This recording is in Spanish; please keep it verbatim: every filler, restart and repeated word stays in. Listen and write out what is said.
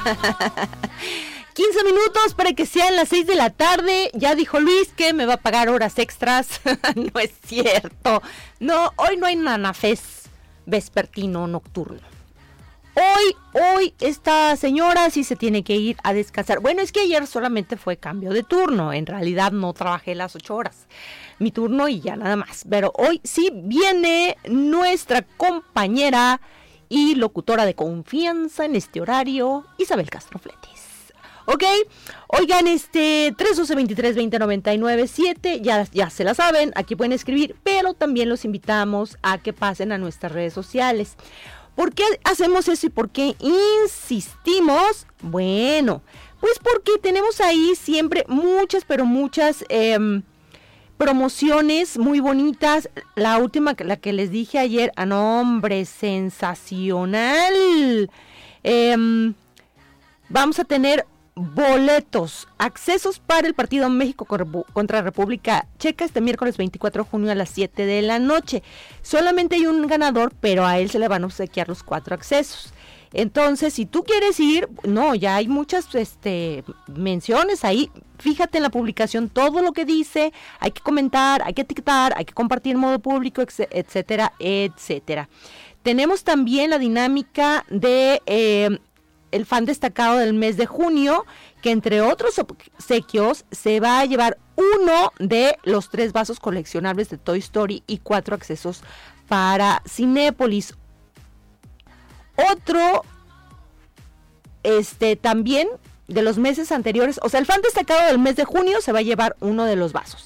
quince minutos para que sean las seis de la tarde. Ya dijo Luis que me va a pagar horas extras. No es cierto. No, hoy no hay nanafés vespertino nocturno. Hoy, hoy esta señora sí se tiene que ir a descansar. Bueno, es que ayer solamente fue cambio de turno. En realidad no trabajé las ocho horas. Mi turno y ya nada más. Pero hoy sí viene nuestra compañera y locutora de confianza en este horario, Isabel Castro Fletis. Ok, oigan, este tres doce veintitrés veinte noventa y nueve siete, ya, ya se la saben, aquí pueden escribir, pero también los invitamos a que pasen a nuestras redes sociales. ¿Por qué hacemos eso y por qué insistimos? Bueno, pues porque tenemos ahí siempre muchas, pero muchas eh, promociones muy bonitas. La última, la que les dije ayer, ah, no, hombre, sensacional. Eh, vamos a tener boletos, accesos para el partido México contra República Checa este miércoles veinticuatro de junio a las siete de la noche. Solamente hay un ganador, pero a él se le van a obsequiar los cuatro accesos. Entonces, si tú quieres ir, no, ya hay muchas este, menciones ahí. Fíjate en la publicación todo lo que dice, hay que comentar, hay que etiquetar, hay que compartir en modo público, etcétera, etcétera. Tenemos también la dinámica de eh, el fan destacado del mes de junio, que entre otros obsequios se va a llevar uno de los tres vasos coleccionables de Toy Story y cuatro accesos para Cinépolis. Otro, este, también de los meses anteriores, o sea, el fan destacado del mes de junio se va a llevar uno de los vasos.